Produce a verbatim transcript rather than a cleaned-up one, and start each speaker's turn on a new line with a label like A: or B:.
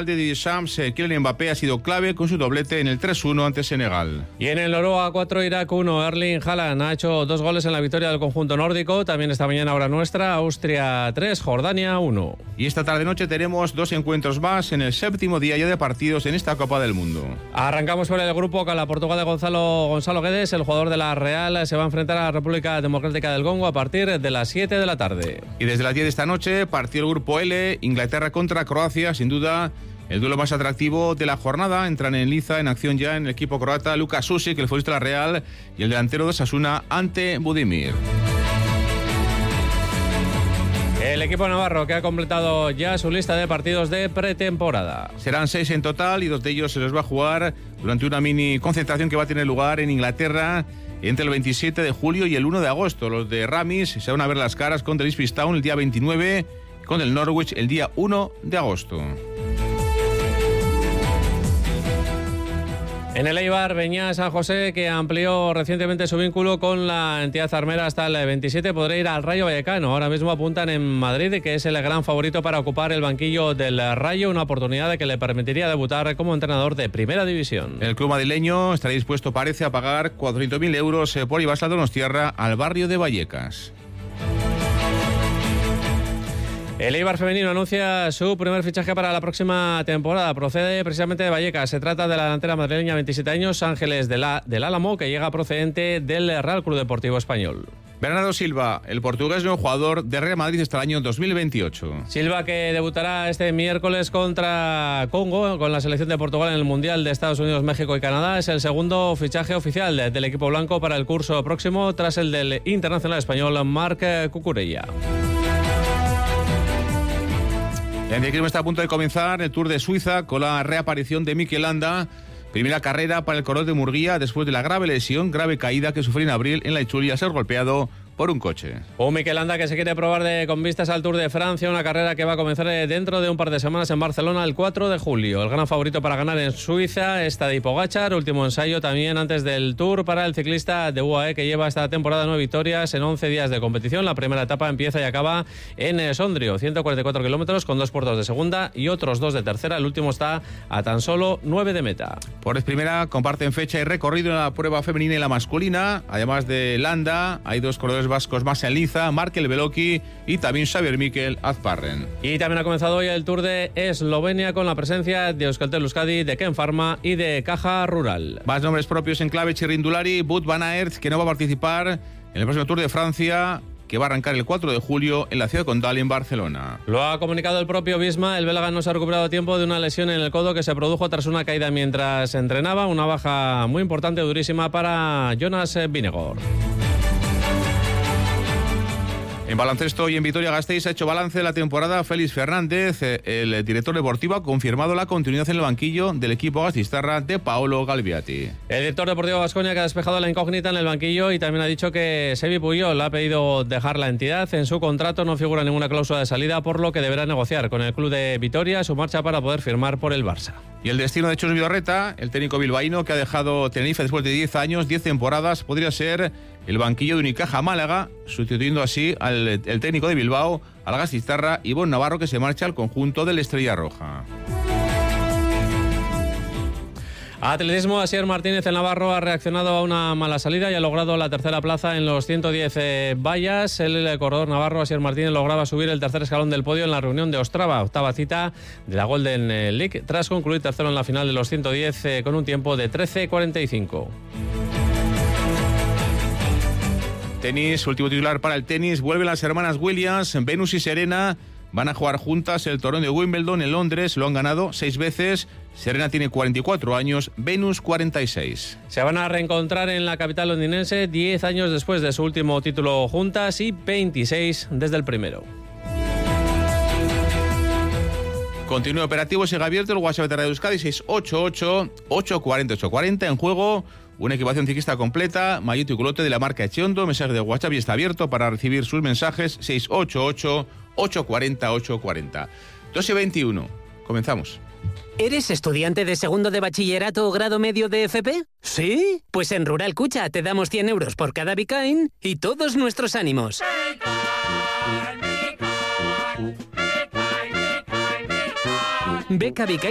A: Real de Deschamps, eh, Kylian Mbappé ha sido clave con su doblete en el tres uno ante Senegal.
B: Y en el Noruega cuatro, Irak uno, Erling Haaland ha hecho dos goles en la victoria del conjunto nórdico. También esta mañana hora nuestra, Austria tres, Jordania uno.
A: Y esta tarde-noche tenemos dos encuentros más en el séptimo día ya de partidos en esta Copa del Mundo.
B: Arrancamos por el grupo con la Portugal de Gonzalo, Gonzalo Guedes, el jugador de la Real, se va a enfrentar a la República Democrática del Congo a partir de las siete de la tarde.
A: Y desde las diez de esta noche partió el grupo L, Inglaterra contra Croacia, sin duda el duelo más atractivo de la jornada. Entran en liza, en acción ya en el equipo croata, Luka Susic, el futbolista de la Real, y el delantero de Osasuna ante Budimir.
B: El equipo navarro que ha completado ya su lista de partidos de pretemporada.
A: Serán seis en total y dos de ellos se los va a jugar durante una mini concentración que va a tener lugar en Inglaterra entre el veintisiete de julio y el uno de agosto. Los de Ramis se van a ver las caras contra el Ipswich Town el día veintinueve, con el Norwich el día uno de agosto.
B: En el Eibar, Beñat San José, que amplió recientemente su vínculo con la entidad armera hasta el veintisiete, podrá ir al Rayo Vallecano. Ahora mismo apuntan en Madrid, que es el gran favorito para ocupar el banquillo del Rayo, una oportunidad que le permitiría debutar como entrenador de Primera División.
A: El club madrileño estaría dispuesto, parece, a pagar cuatrocientos mil euros por Ibasa Donostiarra al barrio de Vallecas.
B: El Eibar femenino anuncia su primer fichaje para la próxima temporada. Procede precisamente de Vallecas. Se trata de la delantera madrileña, veintisiete años, Ángeles de la, del Álamo, que llega procedente del Real Club Deportivo Español.
A: Bernardo Silva, el portugués, nuevo jugador de Real Madrid hasta el año dos mil veintiocho.
B: Silva, que debutará este miércoles contra Congo con la selección de Portugal en el Mundial de Estados Unidos, México y Canadá, es el segundo fichaje oficial del equipo blanco para el curso próximo, tras el del internacional español Marc Cucurella.
A: El ciclismo está a punto de comenzar el Tour de Suiza con la reaparición de Mikel Landa. Primera carrera para el corredor de Murguía después de la grave lesión, grave caída que sufrió en abril en la Itzulia, ser golpeado por un coche.
B: Un Mikel Landa que se quiere probar de, con vistas al Tour de Francia, una carrera que va a comenzar dentro de un par de semanas en Barcelona el cuatro de julio. El gran favorito para ganar en Suiza es Tadej Pogačar, último ensayo también antes del Tour para el ciclista de U A E, que lleva esta temporada nueve victorias en once días de competición. La primera etapa empieza y acaba en Sondrio, ciento cuarenta y cuatro kilómetros con dos puertos de segunda y otros dos de tercera. El último está a tan solo nueve de meta.
A: Por vez primera comparten fecha y recorrido en la prueba femenina y la masculina. Además de Landa, hay dos corredores vascos más en liza, Markel Beloki y también Xavier Mikel Azparren.
B: Y también ha comenzado hoy el Tour de Eslovenia con la presencia de Euskaltel Euskadi, de Ken Pharma y de Caja Rural.
A: Más nombres propios en clave: Chirrindulari, Wout van Aert, que no va a participar en el próximo Tour de Francia, que va a arrancar el cuatro de julio en la ciudad condal en Barcelona.
B: Lo ha comunicado el propio Visma. El belga no se ha recuperado a tiempo de una lesión en el codo que se produjo tras una caída mientras entrenaba. Una baja muy importante, durísima para Jonas Vingegaard.
A: En baloncesto y en Vitoria-Gasteiz ha hecho balance de la temporada Félix Fernández. El director deportivo ha confirmado la continuidad en el banquillo del equipo gasteiztarra de Paolo Galbiati.
B: El director deportivo Baskonia, que ha despejado la incógnita en el banquillo y también ha dicho que Sebi Puyol ha pedido dejar la entidad. En su contrato no figura ninguna cláusula de salida, por lo que deberá negociar con el club de Vitoria su marcha para poder firmar por el Barça.
A: Y el destino de Chus Vidorreta, el técnico bilbaíno que ha dejado Tenerife después de diez años, diez temporadas, podría ser el banquillo de Unicaja Málaga, sustituyendo así al el técnico de Bilbao, al gasteiztarra Ivón Navarro, que se marcha al conjunto del Estrella Roja.
B: Atletismo, Asier Martínez, el navarro, ha reaccionado a una mala salida y ha logrado la tercera plaza en los ciento diez eh, vallas. El, el corredor navarro, Asier Martínez, lograba subir el tercer escalón del podio en la reunión de Ostrava, octava cita de la Golden League, tras concluir tercero en la final de los ciento diez eh, con un tiempo de trece cuarenta y cinco.
A: Tenis, último titular para el tenis. Vuelven las hermanas Williams, Venus y Serena. Van a jugar juntas el torneo de Wimbledon en Londres. Lo han ganado seis veces. Serena tiene cuarenta y cuatro años, Venus cuarenta y seis.
B: Se van a reencontrar en la capital londinense diez años después de su último título juntas y veintiséis desde el primero.
A: Continúa operativo, sigue abierto el WhatsApp de Radio Euskadi seis ocho ocho, ocho cuatro cero, ocho cuatro cero. En juego una equipación ciclista completa, maillot y culotte de la marca Echeondo. Mensaje de WhatsApp y está abierto para recibir sus mensajes seis ocho ocho, ocho cuatro cero, ocho cuatro cero. dos y veintiuno. Comenzamos.
C: ¿Eres estudiante de segundo de bachillerato o grado medio de F P? ¿Sí? Pues en Rural Cucha te damos cien euros por cada Bicain y todos nuestros ánimos. Beca Bicain.